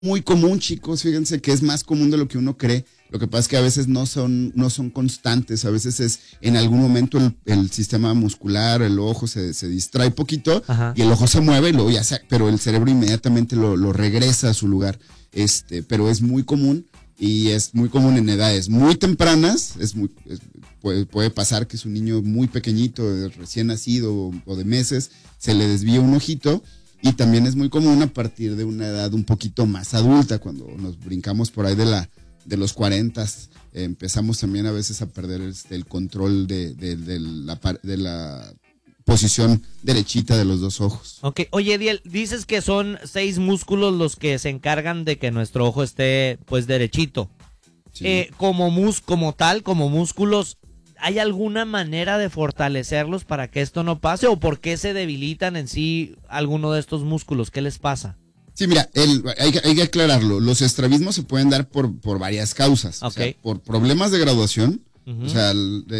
muy común, chicos, fíjense que es más común de lo que uno cree. Lo que pasa es que a veces no son constantes, a veces es en algún momento el sistema muscular, el ojo se distrae poquito. Ajá. Y el ojo se mueve, y luego pero el cerebro inmediatamente lo regresa a su lugar. Pero es muy común y es muy común en edades muy tempranas. Puede pasar que es un niño muy pequeñito, recién nacido o de meses, se le desvía un ojito. Y también es muy común a partir de una edad un poquito más adulta, cuando nos brincamos por ahí de los 40, empezamos también a veces a perder el control de la posición derechita de los dos ojos. Ok, oye, Ediel, dices que son 6 músculos los que se encargan de que nuestro ojo esté pues derechito. Sí. Como músculos, ¿hay alguna manera de fortalecerlos para que esto no pase? ¿O por qué se debilitan en sí alguno de estos músculos? ¿Qué les pasa? Sí, mira, hay que aclararlo. Los estrabismos se pueden dar por varias causas. Okay. O sea, por problemas de graduación. Uh-huh. O sea,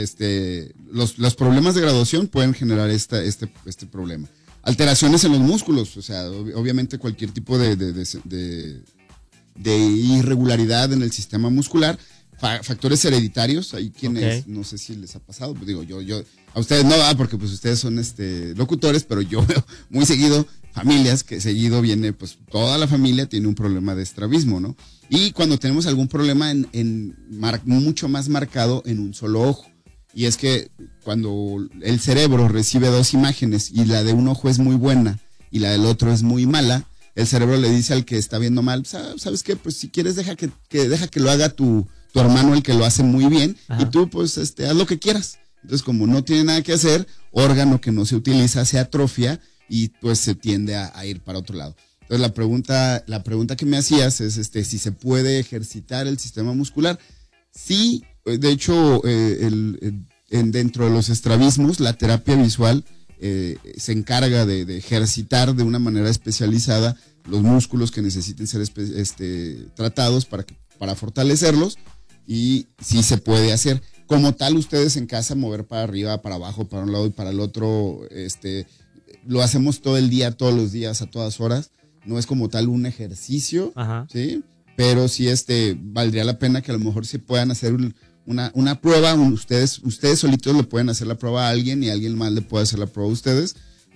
los problemas de graduación pueden generar este problema. Alteraciones en los músculos. O sea, obviamente cualquier tipo de irregularidad en el sistema muscular. Factores hereditarios, hay quienes, no sé si les ha pasado, pues digo, yo a ustedes no, porque pues ustedes son locutores, pero yo veo muy seguido familias que seguido viene, pues toda la familia tiene un problema de estrabismo, ¿no? Y cuando tenemos algún problema mucho más marcado en un solo ojo, y es que cuando el cerebro recibe 2 imágenes y la de un ojo es muy buena y la del otro es muy mala, el cerebro le dice al que está viendo mal, ¿sabes qué? Pues si quieres deja que lo haga tu hermano, el que lo hace muy bien. Ajá. Y tú pues haz lo que quieras. Entonces, como no tiene nada que hacer, órgano que no se utiliza se atrofia y pues se tiende a ir para otro lado. Entonces la pregunta que me hacías es si se puede ejercitar el sistema muscular. Sí, de hecho dentro de los estrabismos la terapia visual se encarga de ejercitar de una manera especializada los músculos que necesiten ser tratados para fortalecerlos. Y sí se puede hacer. Como tal, ustedes en casa mover para arriba, para abajo, para un lado y para el otro, lo hacemos todo el día, todos los días, a todas horas. No es como tal un ejercicio, ajá, ¿sí? Pero sí valdría la pena que a lo mejor se puedan hacer una prueba. Ustedes solitos le pueden hacer la prueba a alguien y alguien más le puede hacer la prueba a ustedes.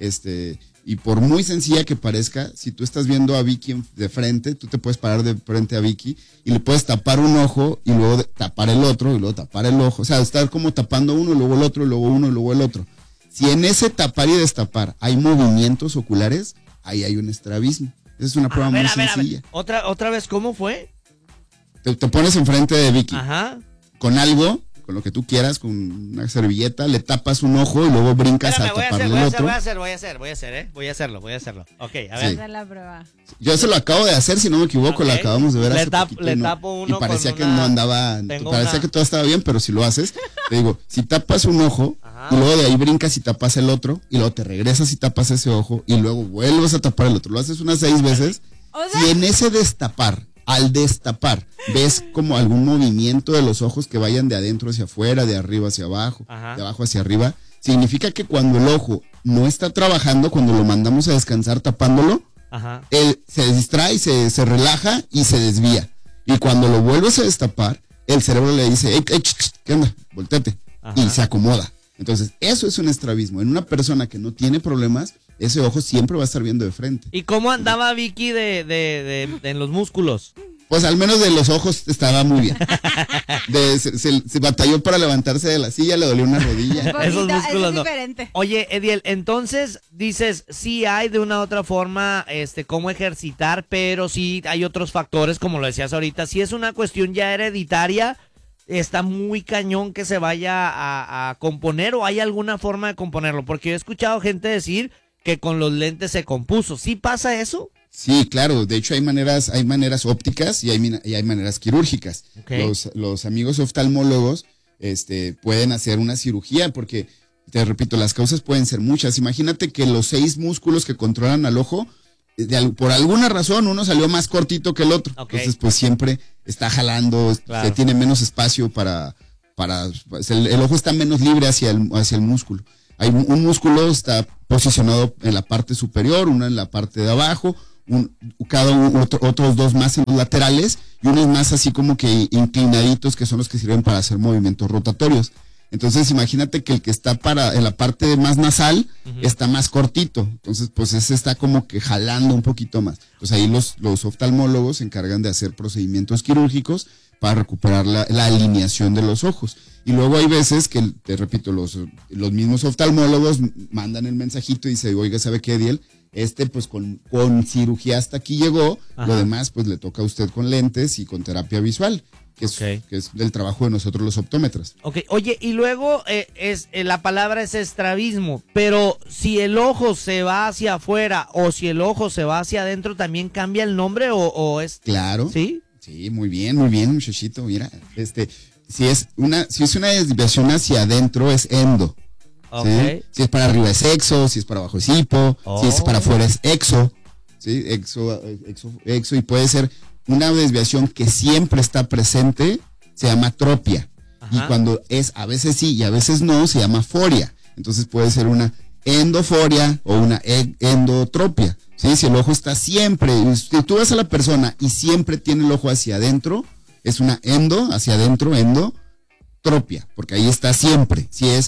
Y por muy sencilla que parezca, si tú estás viendo a Vicky de frente, tú te puedes parar de frente a Vicky y le puedes tapar un ojo y luego tapar el otro y luego tapar el ojo. O sea, estar como tapando uno y luego el otro y luego uno y luego el otro. Si en ese tapar y destapar hay movimientos oculares, ahí hay un estrabismo. Esa es una prueba muy sencilla. ¿Otra vez cómo fue? Te pones enfrente de Vicky. Ajá. Con algo, con lo que tú quieras, con una servilleta, le tapas un ojo y luego brincas a taparle el otro. Voy a hacerlo. Ok, a ver. Esa es la prueba. Yo se lo acabo de hacer, si no me equivoco, lo acabamos de ver hace poquito. Le tapo uno y parecía que no andaba, parecía que todo estaba bien, pero si lo haces, te digo, si tapas un ojo, ajá, y luego de ahí brincas y tapas el otro, y luego te regresas y tapas ese ojo, y luego vuelves a tapar el otro, lo haces unas 6 veces, y en ese al destapar, ves como algún movimiento de los ojos que vayan de adentro hacia afuera, de arriba hacia abajo, ajá, de abajo hacia arriba, significa que cuando el ojo no está trabajando, cuando lo mandamos a descansar tapándolo, ajá, él se distrae, se relaja y se desvía. Y cuando lo vuelves a destapar, el cerebro le dice, ¿qué onda? Voltéate. Ajá. Y se acomoda. Entonces, eso es un estrabismo. En una persona que no tiene problemas, ese ojo siempre va a estar viendo de frente. ¿Y cómo andaba Vicky en los músculos? Pues al menos de los ojos estaba muy bien. Se batalló para levantarse de la silla, le dolió una rodilla. Esos músculos es diferente. No. Oye, Ediel, entonces dices, sí hay de una u otra forma cómo ejercitar, pero sí hay otros factores, como lo decías ahorita. Si es una cuestión ya hereditaria, está muy cañón que se vaya a componer, o hay alguna forma de componerlo, porque yo he escuchado gente decir que con los lentes se compuso. ¿Sí pasa eso? Sí, claro. De hecho, hay maneras ópticas y hay maneras quirúrgicas. Okay. Los amigos oftalmólogos pueden hacer una cirugía porque, te repito, las causas pueden ser muchas. Imagínate que los 6 músculos que controlan al ojo, por alguna razón uno salió más cortito que el otro. Okay. Entonces, pues siempre está jalando, claro, se tiene menos espacio el ojo está menos libre hacia el músculo. Hay un músculo está posicionado en la parte superior, uno en la parte de abajo, otros dos más en los laterales y unos más así como que inclinaditos, que son los que sirven para hacer movimientos rotatorios. Entonces imagínate que el que está en la parte más nasal está más cortito, entonces pues ese está como que jalando un poquito más. Pues ahí los oftalmólogos se encargan de hacer procedimientos quirúrgicos para recuperar la alineación de los ojos. Y luego hay veces que, te repito, los mismos oftalmólogos mandan el mensajito y dicen, oiga, ¿sabe qué, Ediel? Pues con cirugía hasta aquí llegó, lo demás pues le toca a usted con lentes y con terapia visual, que es del trabajo de nosotros los optómetras. Ok, oye, y luego la palabra es estrabismo, pero si el ojo se va hacia afuera o si el ojo se va hacia adentro, ¿también cambia el nombre o es...? Claro. ¿Sí? Sí, muy bien, muchachito, mira, si es una desviación hacia adentro es endo. Okay. ¿Sí? Si es para arriba es exo, si es para abajo es hipo, si es para afuera es exo, ¿sí? Exo, y puede ser una desviación que siempre está presente, se llama tropia. Ajá. Y cuando es a veces sí y a veces no, se llama foria. Entonces puede ser una endoforia o una endotropia. ¿Sí? Si el ojo está siempre, si tú ves a la persona y siempre tiene el ojo hacia adentro, es una hacia adentro, endotropia, porque ahí está siempre. Si es,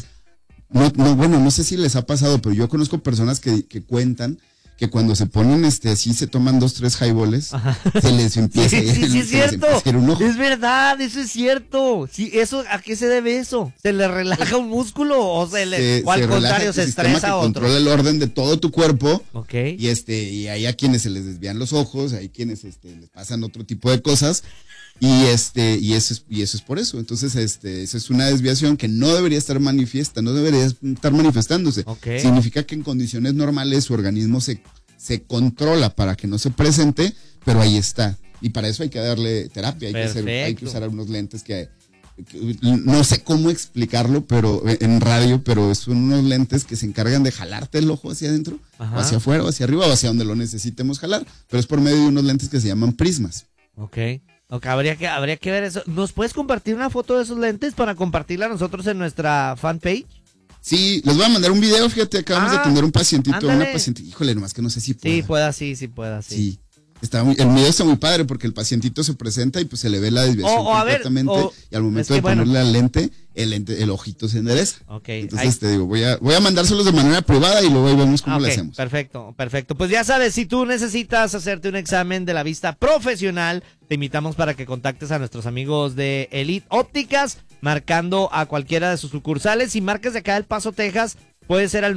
no sé si les ha pasado, pero yo conozco personas que cuentan que cuando se ponen así, se toman 2, 3 highballs, se les empieza sí, es cierto. Un ojo. Es verdad, eso es cierto. Sí, eso, ¿a qué se debe eso? ¿Se le relaja un músculo o al contrario se estresa a otro? Controla el orden de todo tu cuerpo. Okay. Y hay a quienes se les desvían los ojos, hay quienes les pasan otro tipo de cosas. Y eso es por eso. Entonces, esa es una desviación que no debería estar manifestándose. Okay. Significa que en condiciones normales su organismo se controla para que no se presente, pero ahí está. Y para eso hay que darle terapia, hay que usar unos lentes que no sé cómo explicarlo, pero en radio, pero son unos lentes que se encargan de jalarte el ojo hacia adentro, o hacia afuera, o hacia arriba, o hacia donde lo necesitemos jalar, pero es por medio de unos lentes que se llaman prismas. Okay, habría que ver eso. ¿Nos puedes compartir una foto de esos lentes para compartirla nosotros en nuestra fanpage? Sí, les voy a mandar un video, fíjate, acabamos de atender un pacientito, ándale. Una pacientita, híjole, nomás que no sé si pueda. Sí pueda. Sí. El video está muy padre porque el pacientito se presenta y pues se le ve la desviación completamente y al momento de ponerle la lente, el ojito se endereza. Okay. Entonces te digo, voy a mandárselos de manera privada y luego ahí vemos cómo le hacemos. Perfecto. Pues ya sabes, si tú necesitas hacerte un examen de la vista profesional, te invitamos para que contactes a nuestros amigos de Elite Ópticas, marcando a cualquiera de sus sucursales. Si marcas de acá del Paso, Texas, puede ser al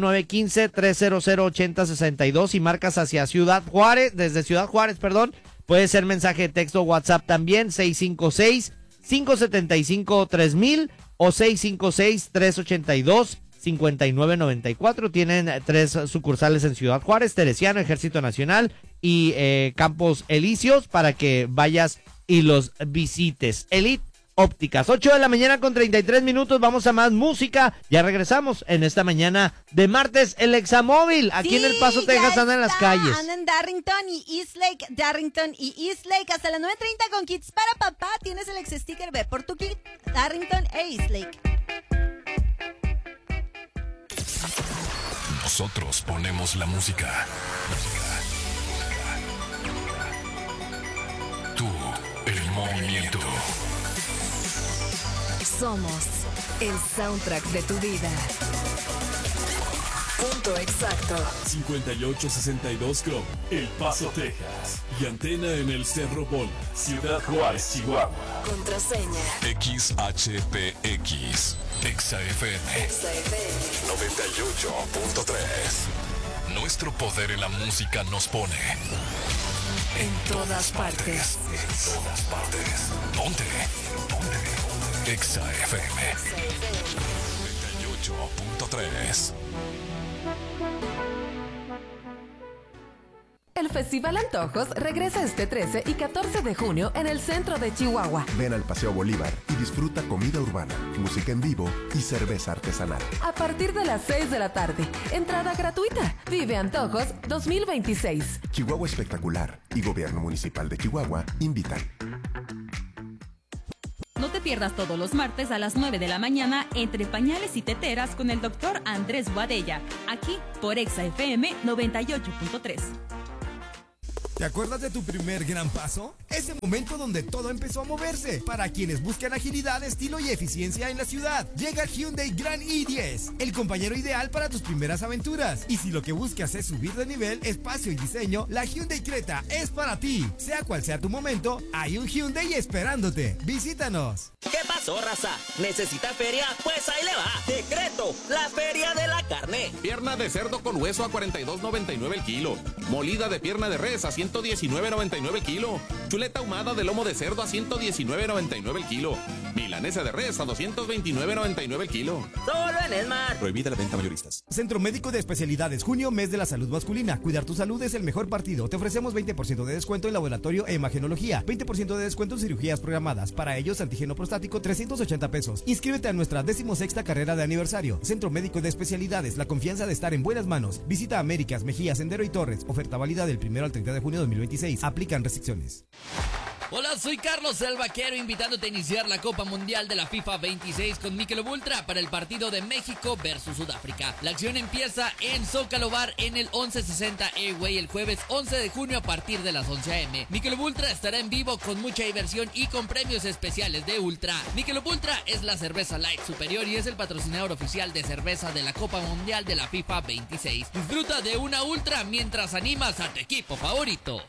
915-300-8062 y marcas hacia desde Ciudad Juárez, puede ser mensaje de texto o WhatsApp también, 656-575-3000 o 656-382-5994. Tienen 3 sucursales en Ciudad Juárez, Teresiano, Ejército Nacional y Campos Elíseos para que vayas y los visites. Elite Ópticas, 8 de la mañana con 33 minutos, vamos a más música, ya regresamos en esta mañana de martes, el Examóvil, aquí en El Paso, Texas, anda en las calles. Anda en Darrington y Eastlake, hasta las 9:30 con Kits para papá, tienes el ex sticker, ve por tu kit, Darrington e Eastlake. Nosotros ponemos la música. Tú, el movimiento. Somos el soundtrack de tu vida. Punto exacto. 5862 Club, El Paso, Texas. Y antena en el Cerro Bola, Ciudad Juárez, Chihuahua. Contraseña XHPX. XFM 98.3. Nuestro poder en la música nos pone en todas partes. En todas partes. Ponte. XFM 98.3. El Festival Antojos regresa este 13 y 14 de junio en el centro de Chihuahua. Ven al Paseo Bolívar y disfruta comida urbana, música en vivo y cerveza artesanal. A partir de las 6 de la tarde, entrada gratuita. Vive Antojos 2026. Chihuahua Espectacular y Gobierno Municipal de Chihuahua invitan. No te pierdas todos los martes a las 9 de la mañana Entre Pañales y Teteras con el doctor Andrés Boadella, aquí por XFM 98.3. ¿Te acuerdas de tu primer gran paso? Ese momento donde todo empezó a moverse. Para quienes buscan agilidad, estilo y eficiencia en la ciudad, llega el Hyundai Grand i10, el compañero ideal para tus primeras aventuras. Y si lo que buscas es subir de nivel, espacio y diseño, la Hyundai Creta es para ti. Sea cual sea tu momento, hay un Hyundai esperándote. Visítanos. ¿Qué pasó, raza? ¿Necesita feria? Pues ahí le va. Decreto, la feria de la carne. Pierna de cerdo con hueso a $42.99 el kilo. Molida de pierna de res a $119.99 el kilo. Chuleta ahumada de lomo de cerdo a $119.99 el kilo. Milanesa de res a $229.99 el kilo. Solo en Esmar. Prohibida la venta mayoristas. Centro Médico de Especialidades, junio, mes de la salud masculina. Cuidar tu salud es el mejor partido. Te ofrecemos 20% de descuento en laboratorio e imagenología, 20% de descuento en cirugías programadas. Para ellos, antígeno prostático, 380 pesos. Inscríbete a nuestra 16ª carrera de aniversario. Centro Médico de Especialidades, la confianza de estar en buenas manos. Visita Américas, Mejía, Sendero y Torres. Oferta válida del 1 al 30 de junio de 2026. Aplican restricciones. Hola, soy Carlos el Vaquero, invitándote a iniciar la Copa Mundial de la FIFA 26 con Michelob Ultra para el partido de México versus Sudáfrica. La acción empieza en Zócalo Bar en el 1160 Airway el jueves 11 de junio a partir de las 11 a.m. Michelob Ultra estará en vivo con mucha diversión y con premios especiales de Ultra. Michelob Ultra es la cerveza light superior y es el patrocinador oficial de cerveza de la Copa Mundial de la FIFA 26. Disfruta de una Ultra mientras animas a tu equipo favorito.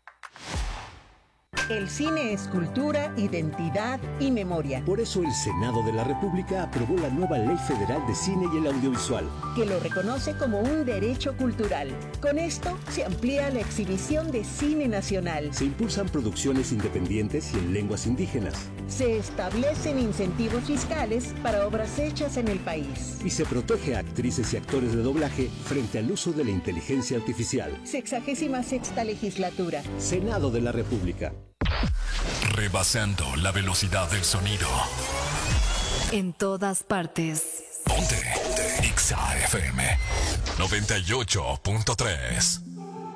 El cine es cultura, identidad y memoria. Por eso el Senado de la República aprobó la nueva Ley Federal de Cine y el Audiovisual, que lo reconoce como un derecho cultural. Con esto se amplía la exhibición de cine nacional. Se impulsan producciones independientes y en lenguas indígenas. Se establecen incentivos fiscales para obras hechas en el país. Y se protege a actrices y actores de doblaje frente al uso de la inteligencia artificial. 66ª legislatura. Senado de la República. Rebasando la velocidad del sonido. En todas partes. Ponte. Ponte. XAFM 98.3.